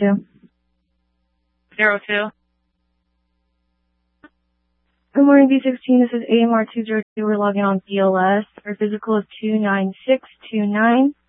02. 02. Good morning, B16. This is AMR 202. We're logging on BLS. Our physical is 29629.